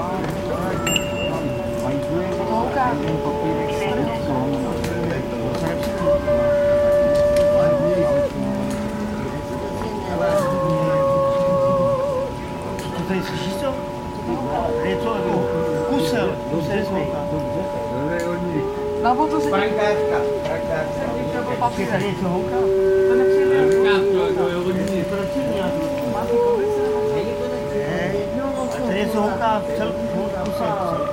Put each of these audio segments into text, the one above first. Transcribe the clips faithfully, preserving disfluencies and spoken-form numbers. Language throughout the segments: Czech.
Na vodu se Frankářka, frankářka. papír. To nepřijde. Máte komise? Tady je souhouka v celku kuse.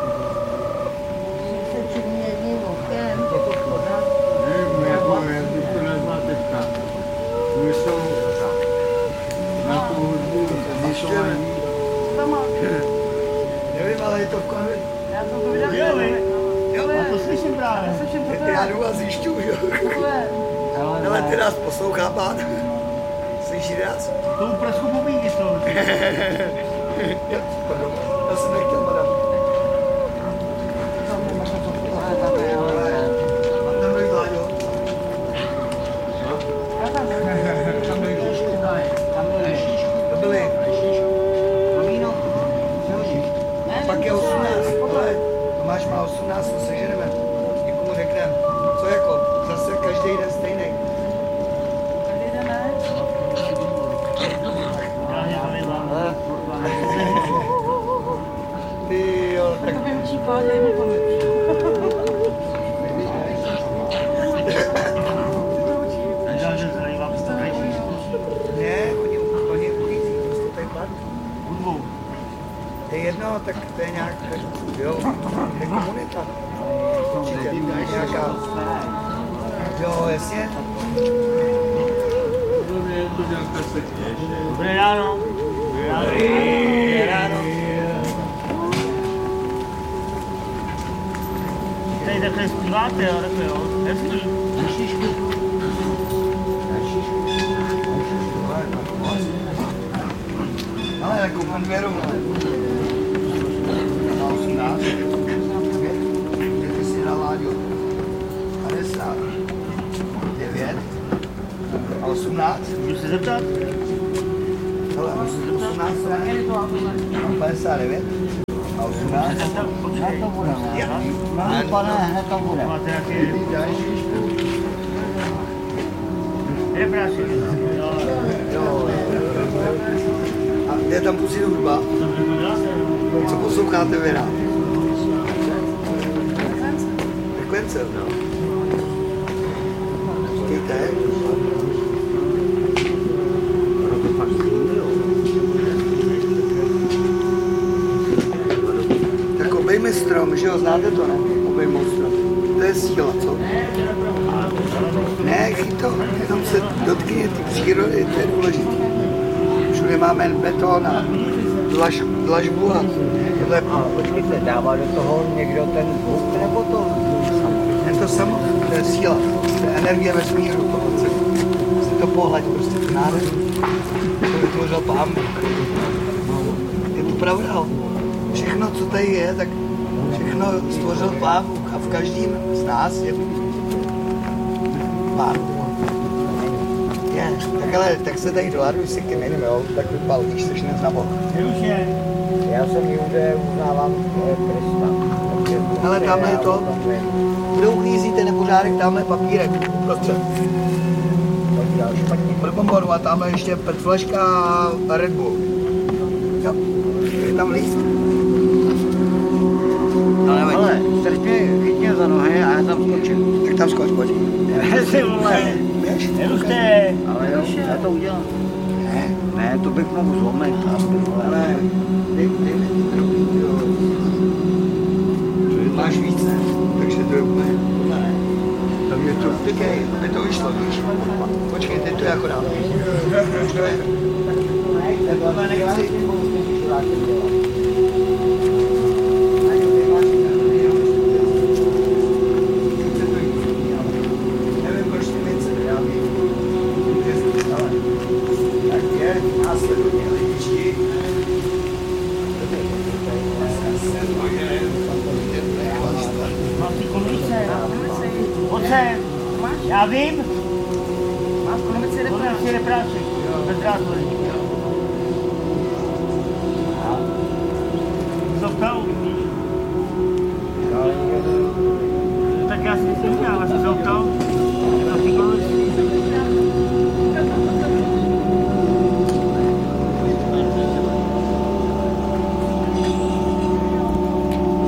Se čumění okem. Nevím, jako, jak bych to nazval teďka. My jsou na tu hudbu zvyšování. Co tam má? Nevím, ale je to v konvi. Já jsem to viděl. Jo, vy? Jo, Já to slyším právě. Já slyším, co to já je. jdu a zjišťuju, jo. Co to je? Ale ty nás poslouchá pán. Slyší nás? To uprosku bubínky jsou. Jo, pardon. Já jsem nechtěl, madam. A tam byl Vláďo. To byly. Pak je osmnáct, ale Tomáš má osmnáct, to seženeme. Někomu řekneme, co jako, zase každý den stejný. Každý den ne? Ty jo, tak To vyučí pán, já jim pomůžu. Nežal, že tady vám to nejší. ne, oni, oni uklízí, prostě tady pán. Hudbou. Je jedno, tak to je nějak, jo, je komunita. Určitě, to je nějaká, jo, jasně. Dobré ráno. Dobré ráno. Dobré ráno. Tady takhle zpíváte, jo, takhle jo. Hezký. Ale jako pan dvě rovná. Na osmnáct. Kde ty si dal, Láďo? padesát. devět. A osmnáct. Můžu se zeptat? Hele, osmnáct. A padesát devět. A osmnáct. Zeptat, počkej. Já. Pane, hned to bude. Máte nějaký... Reprášek. Jo. Jo. A je tam pustit hudba? Co posloucháte vy rád? Frekvence, no. Říkejte. Tak obejme strom, že jo, znáte to, ne? Obejmout strom. To je síla, co? Ne, chyť to, jenom se dotkně ty přírody, to je důležité. Všude máme beton a dlaž, dlažbu a tohle. A počkejte, dává do toho někdo ten zvuk nebo to samo? Je to samo, to je síla, to je energie vesmíru, to si to pohled, prostě to nádherný. To vytvořil pán. Je to pravda, všechno, co tady je, tak všechno stvořil pán a v každém z nás je pán. Je, tak ale, tak se tady dohaduj si k jiným, jo, tak vypal, když seš neznamo. Jeruše. Já jsem Jude, uznávám Krista. Hele, tamhle je to, kde uklízíte nepořádek, tamhle je papírek uprostřed. Pro bomboru a tamhle ještě petfleška a Red Bull. Jo, je tam líst. Ale nevadí. Ale, strč mě, chyť mě za nohy a já tam skočím. Tak tam skoč, pojď. Ty vole. Běž. Jerušte. Ale jo, já to udělám. Ne, Ne, to bych mohl zlomit. ale dej, dej mi ty drobný, jo. Máš víc, ne? Takže to je úplně, tohle ne. Tam je to, tykej, aby to vyšlo, víš. Počkej, teď to je jako dám. Už to je. Tohle nechci. Nevím, proč ty věci nedávají. Tak je, následně lidičky. Mám ty komice. Oce. Já vím. Máš konomici reprášek. Komice reprášek. Bezdrátový. Co ptal? Tak já si myslím, já jsem se optal, je to v té